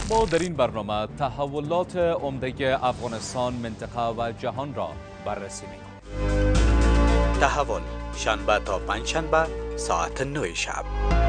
ما در این برنامه تحولات عمده افغانستان، منطقه و جهان را بررسی می‌کنیم. تحول شنبه تا پنجشنبه ساعت 9 شب.